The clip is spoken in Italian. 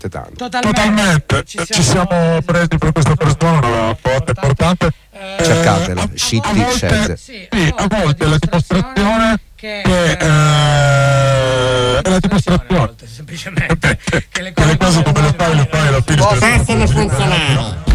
tanto. Totalmente. Ci siamo presi per questa persona, una forte importante. Cercatela, Scitti Scelte. Sì, a volte la dimostrazione che è la dimostrazione semplicemente che le cose come le fai alla fine Possono funzionare.